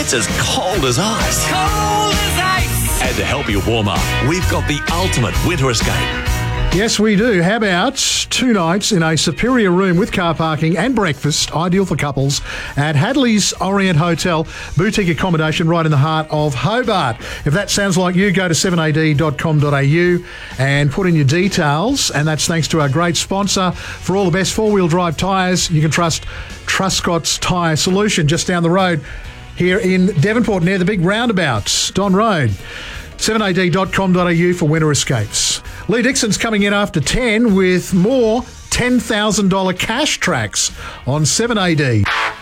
It's as cold as ice. Cold as ice. And to help you warm up, we've got the ultimate winter escape. Yes, we do. How about 2 nights in a superior room with car parking and breakfast, ideal for couples, at Hadley's Orient Hotel, boutique accommodation right in the heart of Hobart. If that sounds like you, go to 7ad.com.au and put in your details, and that's thanks to our great sponsor. For all the best four-wheel drive tyres, you can trust Truscott's Tyre Solution, just down the road here in Devonport, near the big roundabout, Don Road. 7ad.com.au for winter escapes. Lee Dixon's coming in after 10 with more $10,000 cash tracks on 7AD.